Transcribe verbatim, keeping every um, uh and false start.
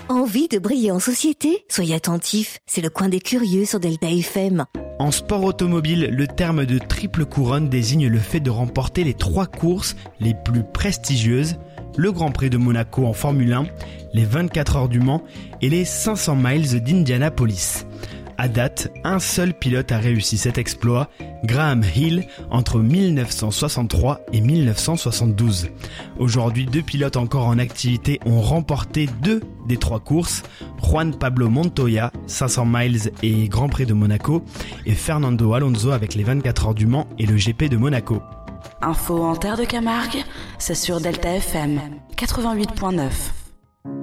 Envie de briller en société ? Soyez attentifs, c'est le coin des curieux sur Delta F M. En sport automobile, le terme de triple couronne désigne le fait de remporter les trois courses les plus prestigieuses, le Grand Prix de Monaco en Formule un, les vingt-quatre heures du Mans et les cinq cents miles d'Indianapolis. À date, un seul pilote a réussi cet exploit, Graham Hill, entre dix-neuf cent soixante-trois et dix-neuf cent soixante-douze. Aujourd'hui, deux pilotes encore en activité ont remporté deux des trois courses, Juan Pablo Montoya, cinq cents miles et Grand Prix de Monaco, et Fernando Alonso avec les vingt-quatre heures du Mans et le G P de Monaco. Info en Terre de Camargue, c'est sur Delta F M quatre-vingt-huit point neuf.